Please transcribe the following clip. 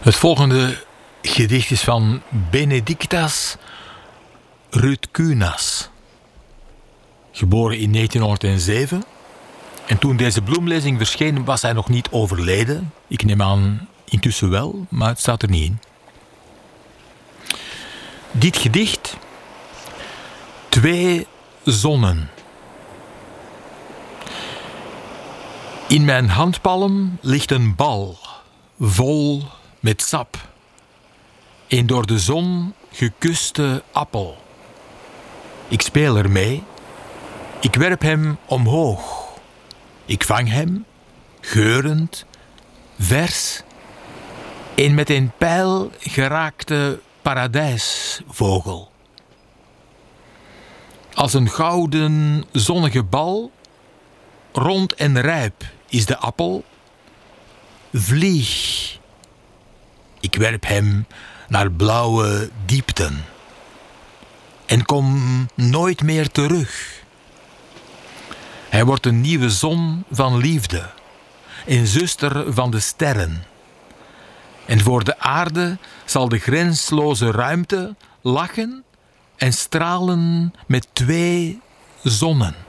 Het volgende gedicht is van Benedictas Rutkunas. Geboren in 1907. En toen deze bloemlezing verscheen was hij nog niet overleden. Ik neem aan intussen wel, maar het staat er niet in. Dit gedicht. 2 zonnen. In mijn handpalm ligt een bal, vol met sap. Een door de zon gekuste appel. Ik speel ermee. Ik werp hem omhoog. Ik vang hem, geurend, vers. Een met een pijl geraakte paradijsvogel. Als een gouden zonnige bal, rond en rijp is de appel. Vlieg. Ik werp hem naar blauwe diepten. En kom nooit meer terug. Hij wordt een nieuwe zon van liefde. Een zuster van de sterren. En voor de aarde zal de grensloze ruimte lachen en stralen met 2 zonnen.